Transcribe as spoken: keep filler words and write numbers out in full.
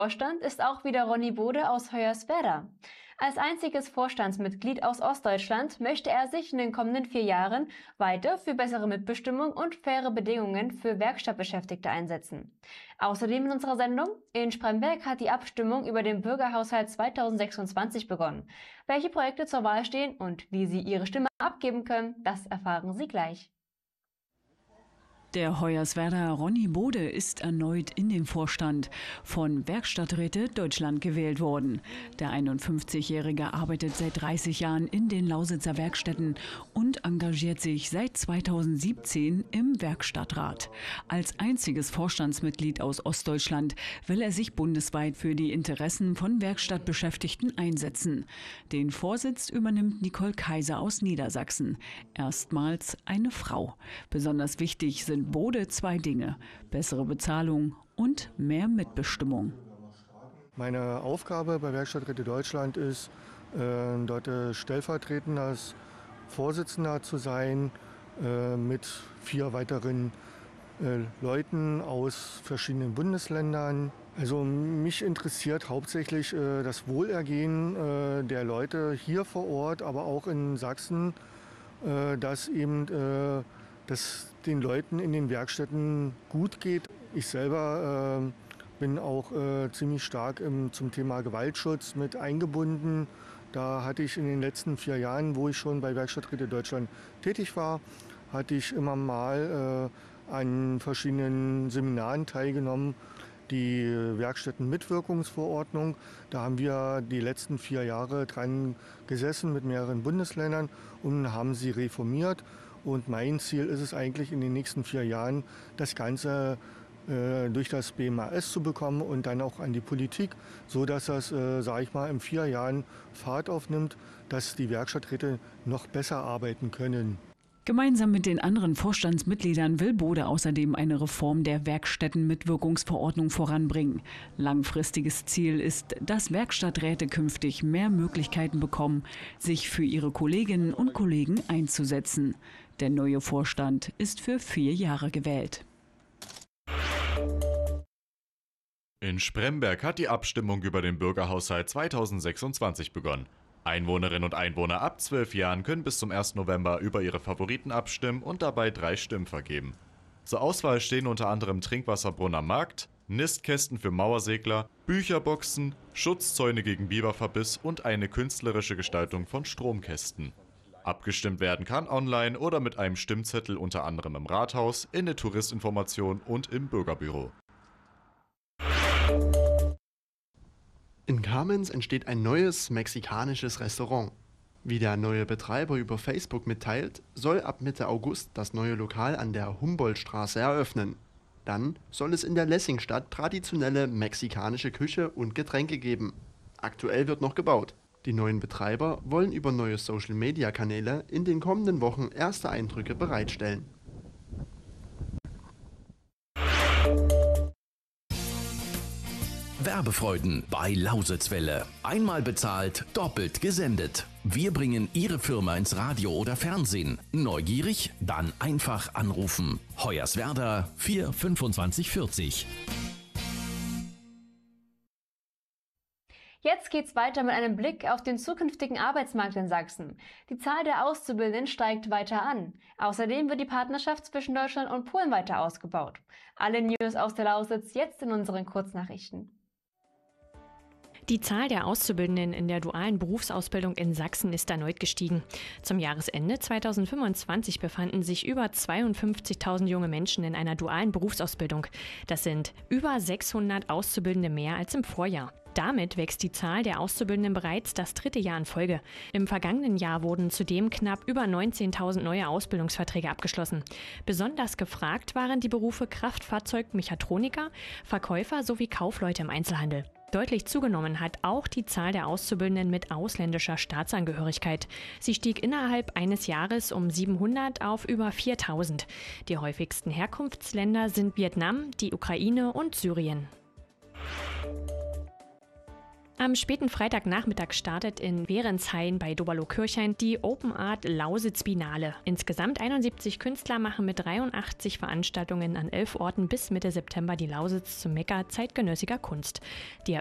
Vorstand ist auch wieder Ronny Bode aus Hoyerswerda. Als einziges Vorstandsmitglied aus Ostdeutschland möchte er sich in den kommenden vier Jahren weiter für bessere Mitbestimmung und faire Bedingungen für Werkstattbeschäftigte einsetzen. Außerdem in unserer Sendung: In Spremberg hat die Abstimmung über den Bürgerhaushalt zweitausendsechsundzwanzig begonnen. Welche Projekte zur Wahl stehen und wie Sie Ihre Stimme abgeben können, das erfahren Sie gleich. Der Hoyerswerder Ronny Bode ist erneut in den Vorstand von Werkstatträte Deutschland gewählt worden. Der einundfünfzigjährige arbeitet seit dreißig Jahren in den Lausitzer Werkstätten und engagiert sich seit zweitausendsiebzehn im Werkstattrat. Als einziges Vorstandsmitglied aus Ostdeutschland will er sich bundesweit für die Interessen von Werkstattbeschäftigten einsetzen. Den Vorsitz übernimmt Nicole Kaiser aus Niedersachsen. Erstmals eine Frau. Besonders wichtig sind Bode zwei Dinge: bessere Bezahlung und mehr Mitbestimmung. Meine Aufgabe bei Werkstatträte Deutschland ist, äh, dort äh, stellvertretend als Vorsitzender zu sein, äh, mit vier weiteren äh, Leuten aus verschiedenen Bundesländern. Also mich interessiert hauptsächlich äh, das Wohlergehen äh, der Leute hier vor Ort, aber auch in Sachsen, äh, dass eben äh, dass den Leuten in den Werkstätten gut geht. Ich selber äh, bin auch äh, ziemlich stark im, zum Thema Gewaltschutz mit eingebunden. Da hatte ich in den letzten vier Jahren, wo ich schon bei Werkstatträte Deutschland tätig war, hatte ich immer mal äh, an verschiedenen Seminaren teilgenommen. Die Werkstättenmitwirkungsverordnung, da haben wir die letzten vier Jahre dran gesessen mit mehreren Bundesländern und haben sie reformiert. Und mein Ziel ist es eigentlich in den nächsten vier Jahren, das Ganze äh, durch das B M A S zu bekommen und dann auch an die Politik, sodass das, äh, sage ich mal, in vier Jahren Fahrt aufnimmt, dass die Werkstatträte noch besser arbeiten können. Gemeinsam mit den anderen Vorstandsmitgliedern will Bode außerdem eine Reform der Werkstättenmitwirkungsverordnung voranbringen. Langfristiges Ziel ist, dass Werkstatträte künftig mehr Möglichkeiten bekommen, sich für ihre Kolleginnen und Kollegen einzusetzen. Der neue Vorstand ist für vier Jahre gewählt. In Spremberg hat die Abstimmung über den Bürgerhaushalt zweitausendsechsundzwanzig begonnen. Einwohnerinnen und Einwohner ab zwölf Jahren können bis zum ersten November über ihre Favoriten abstimmen und dabei drei Stimmen vergeben. Zur Auswahl stehen unter anderem Trinkwasserbrunnen am Markt, Nistkästen für Mauersegler, Bücherboxen, Schutzzäune gegen Biberverbiss und eine künstlerische Gestaltung von Stromkästen. Abgestimmt werden kann online oder mit einem Stimmzettel unter anderem im Rathaus, in der Touristinformation und im Bürgerbüro. In Kamenz entsteht ein neues mexikanisches Restaurant. Wie der neue Betreiber über Facebook mitteilt, soll ab Mitte August das neue Lokal an der Humboldtstraße eröffnen. Dann soll es in der Lessingstadt traditionelle mexikanische Küche und Getränke geben. Aktuell wird noch gebaut. Die neuen Betreiber wollen über neue Social-Media-Kanäle in den kommenden Wochen erste Eindrücke bereitstellen. Werbefreuden bei Lausitzwelle. Einmal bezahlt, doppelt gesendet. Wir bringen Ihre Firma ins Radio oder Fernsehen. Neugierig? Dann einfach anrufen. Hoyerswerda vier fünfundzwanzig vierzig. Jetzt geht's weiter mit einem Blick auf den zukünftigen Arbeitsmarkt in Sachsen. Die Zahl der Auszubildenden steigt weiter an. Außerdem wird die Partnerschaft zwischen Deutschland und Polen weiter ausgebaut. Alle News aus der Lausitz jetzt in unseren Kurznachrichten. Die Zahl der Auszubildenden in der dualen Berufsausbildung in Sachsen ist erneut gestiegen. Zum Jahresende zweitausendfünfundzwanzig befanden sich über zweiundfünfzigtausend junge Menschen in einer dualen Berufsausbildung. Das sind über sechshundert Auszubildende mehr als im Vorjahr. Damit wächst die Zahl der Auszubildenden bereits das dritte Jahr in Folge. Im vergangenen Jahr wurden zudem knapp über neunzehntausend neue Ausbildungsverträge abgeschlossen. Besonders gefragt waren die Berufe Kraftfahrzeug, Mechatroniker, Verkäufer sowie Kaufleute im Einzelhandel. Deutlich zugenommen hat auch die Zahl der Auszubildenden mit ausländischer Staatsangehörigkeit. Sie stieg innerhalb eines Jahres um siebenhundert auf über viertausend. Die häufigsten Herkunftsländer sind Vietnam, die Ukraine und Syrien. Am späten Freitagnachmittag startet in Wehrenshain bei Doberloh-Kirchhain die Open Art Lausitz Biennale. Insgesamt einundsiebzig Künstler machen mit dreiundachtzig Veranstaltungen an elf Orten bis Mitte September die Lausitz zum Mekka zeitgenössischer Kunst. Die